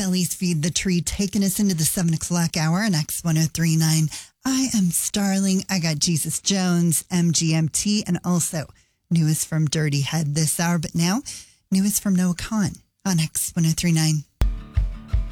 Belly's Feed the Tree, taking us into the 7 o'clock hour on X1039. I am Starling. I got Jesus Jones, MGMT, and also newest from Dirty Head this hour. But now, newest from Noah Khan on X1039.